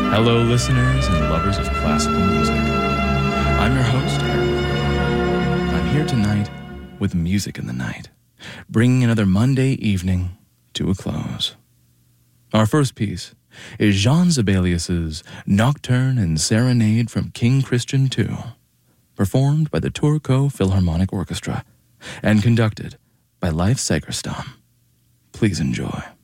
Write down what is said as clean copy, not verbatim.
Hello, listeners and lovers of classical music. I'm your host, Eric. I'm here tonight with Music in the Night, bringing another Monday evening to a close. Our first piece is Jean Sibelius's Nocturne and Serenade from King Christian II, performed by the Turco Philharmonic Orchestra and conducted by Leif Segerstam. Please enjoy.